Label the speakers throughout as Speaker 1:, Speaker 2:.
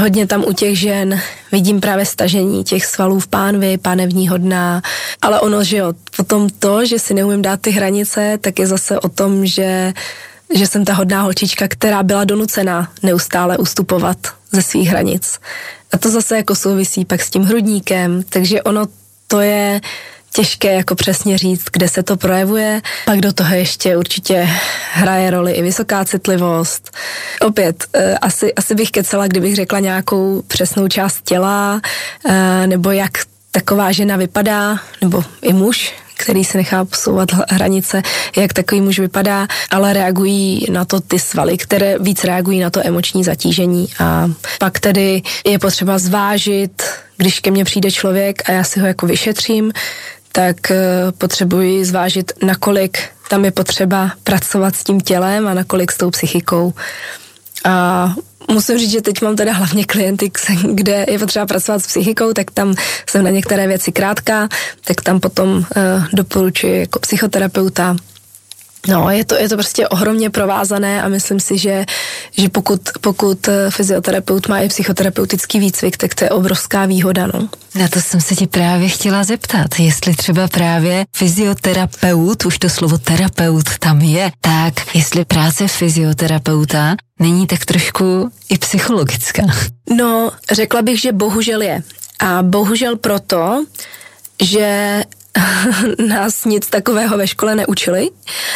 Speaker 1: Hodně tam u těch žen vidím právě stažení těch svalů v pánvi, pánevního dna, ale ono, že jo, potom to, že si neumím dát ty hranice, tak je zase o tom, že jsem ta hodná holčička, která byla donucená neustále ustupovat ze svých hranic. A to zase jako souvisí pak s tím hrudníkem, takže ono to je těžké jako přesně říct, kde se to projevuje. Pak do toho ještě určitě hraje roli i vysoká citlivost. Opět, asi bych kecela, kdybych řekla nějakou přesnou část těla, nebo jak taková žena vypadá, nebo i muž, který se nechá posouvat hranice, jak takový muž vypadá, ale reagují na to ty svaly, které víc reagují na to emoční zatížení. A pak tedy je potřeba zvážit, když ke mně přijde člověk a já si ho jako vyšetřím, tak potřebuji zvážit, nakolik tam je potřeba pracovat s tím tělem a nakolik s tou psychikou. A musím říct, že teď mám teda hlavně klienty, kde je potřeba pracovat s psychikou, tak tam jsem na některé věci krátká, tak tam potom doporučuji jako psychoterapeuta. No, je to prostě ohromně provázané a myslím si, že pokud fyzioterapeut má i psychoterapeutický výcvik, tak to je obrovská výhoda, no.
Speaker 2: Na to jsem se ti právě chtěla zeptat, jestli třeba právě fyzioterapeut, už to slovo terapeut tam je, tak jestli práce fyzioterapeuta není tak trošku i psychologická.
Speaker 1: No, řekla bych, že bohužel je. A bohužel proto, že nás nic takového ve škole neučili,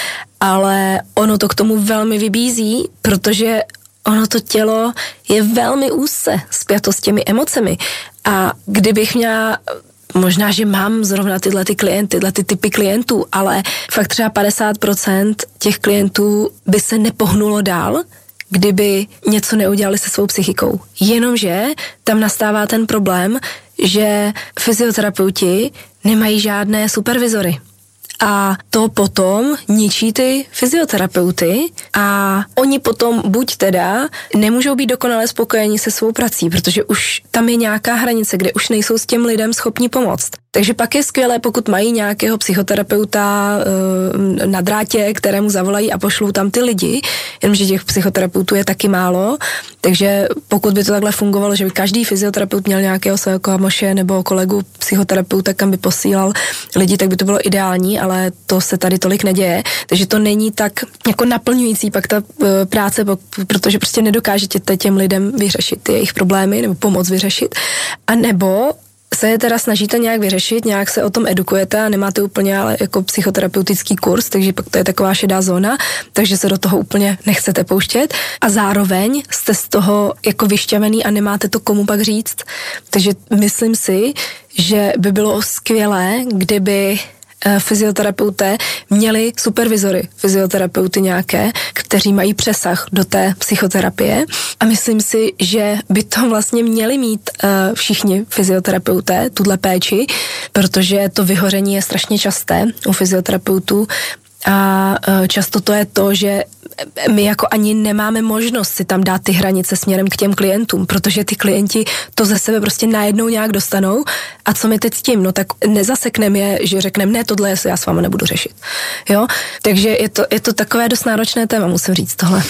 Speaker 1: ale ono to k tomu velmi vybízí, protože ono to tělo je velmi úzce spjato s těmi emocemi. A kdybych měla, možná, že mám zrovna tyhle ty typy klientů, ale fakt třeba 50% těch klientů by se nepohnulo dál, kdyby něco neudělali se svou psychikou. Jenomže tam nastává ten problém, že fyzioterapeuti nemají žádné supervizory. A to potom ničí ty fyzioterapeuty a oni potom buď teda nemůžou být dokonale spokojení se svou prací, protože už tam je nějaká hranice, kde už nejsou s těm lidem schopni pomoct. Takže pak je skvělé, pokud mají nějakého psychoterapeuta na drátě, kterému zavolají a pošlou tam ty lidi, jenomže těch psychoterapeutů je taky málo, takže pokud by to takhle fungovalo, že by každý fyzioterapeut měl nějakého svého kamoše nebo kolegu psychoterapeuta, kam by posílal lidi, tak by to bylo ideální, ale to se tady tolik neděje, takže to není tak jako naplňující pak ta práce, protože prostě nedokážete těm lidem vyřešit jejich problémy nebo pomoct vyřešit, a nebo se je teda snažíte nějak vyřešit, nějak se o tom edukujete a nemáte úplně ale jako psychoterapeutický kurz, takže pak to je taková šedá zóna, takže se do toho úplně nechcete pouštět a zároveň jste z toho jako vyšťavený a nemáte to komu pak říct. Takže myslím si, že by bylo skvělé, kdyby fyzioterapeuté měli supervizory, fyzioterapeuty nějaké, kteří mají přesah do té psychoterapie a myslím si, že by to vlastně měli mít všichni fyzioterapeuté, tuhle péči, protože to vyhoření je strašně časté u fyzioterapeutů a často to je to, že my jako ani nemáme možnost si tam dát ty hranice směrem k těm klientům, protože ty klienti to ze sebe prostě najednou nějak dostanou a co my teď s tím, no tak nezasekneme je, že řekneme, ne, tohle já s váma nebudu řešit, jo, takže je to takové dost náročné téma, musím říct tohle.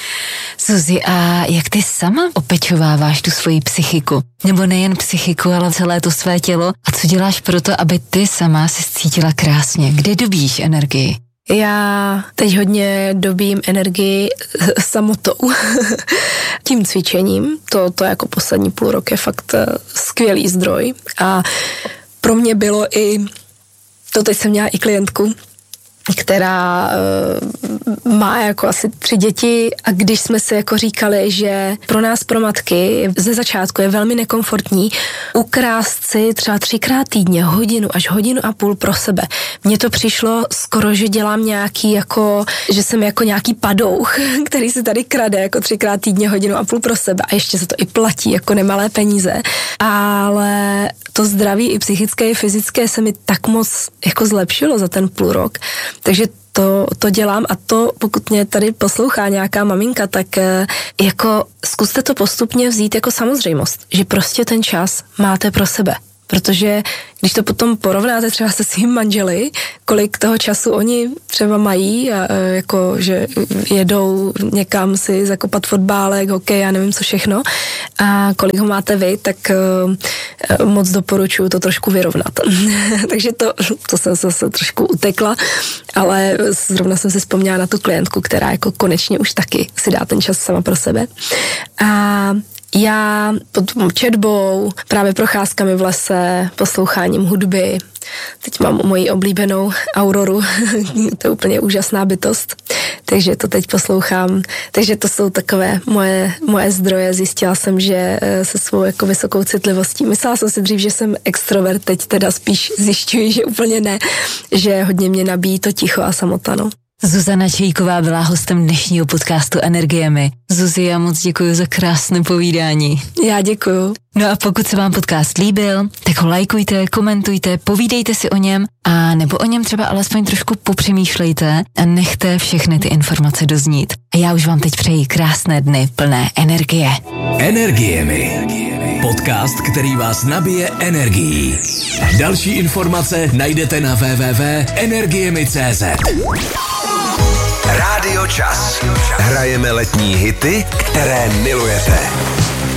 Speaker 2: Zuzi, a jak ty sama opečováváš tu svoji psychiku? Nebo nejen psychiku, ale celé to své tělo? A co děláš pro to, aby ty sama se cítila krásně? Kde dobíš energii?
Speaker 1: Já teď hodně dobím energii samotou, tím cvičením, to jako poslední půl rok je fakt skvělý zdroj a pro mě bylo i, to teď jsem měla i klientku, která má jako asi 3 děti a když jsme si jako říkali, že pro nás, pro matky, ze začátku je velmi nekomfortní ukrást si třeba 3krát týdně hodinu až 1,5 hodiny pro sebe. Mně to přišlo skoro, že dělám nějaký jako, že jsem jako nějaký padouch, který si tady krade jako 3krát týdně 1,5 hodiny pro sebe a ještě se to i platí jako nemalé peníze, ale to zdraví i psychické i fyzické se mi tak moc jako zlepšilo za ten půl rok. Takže to dělám a to, pokud mě tady poslouchá nějaká maminka, tak jako zkuste to postupně vzít jako samozřejmost, že prostě ten čas máte pro sebe. Protože když to potom porovnáte třeba se svým manželi, kolik toho času oni třeba mají, a jako, že jedou někam si zakopat fotbálek, hokej, já nevím co všechno, a kolik ho máte vy, tak moc doporučuji to trošku vyrovnat. Takže to jsem zase trošku utekla, ale zrovna jsem si vzpomněla na tu klientku, která jako konečně už taky si dá ten čas sama pro sebe. A já pod četbou, právě procházkami v lese, posloucháním hudby. Teď mám moji oblíbenou Auroru, to je úplně úžasná bytost, takže to teď poslouchám. Takže to jsou takové moje zdroje. Zjistila jsem, že se svou jako vysokou citlivostí, myslela jsem si dřív, že jsem extrovert, teď teda spíš zjišťuji, že úplně ne, že hodně mě nabíjí to ticho a samota, no.
Speaker 2: Zuzana Čejková byla hostem dnešního podcastu Energiemi. Zuzi, já moc děkuji za krásné povídání.
Speaker 1: Já děkuju.
Speaker 2: No a pokud se vám podcast líbil, tak ho lajkujte, komentujte, povídejte si o něm a nebo o něm třeba alespoň trošku popřemýšlejte a nechte všechny ty informace doznít. A já už vám teď přeji krásné dny plné energie.
Speaker 3: Energiemi. Podcast, který vás nabije energií. Další informace najdete na www.energiemi.cz.
Speaker 4: Rádio Čas. Hrajeme letní hity, které milujete.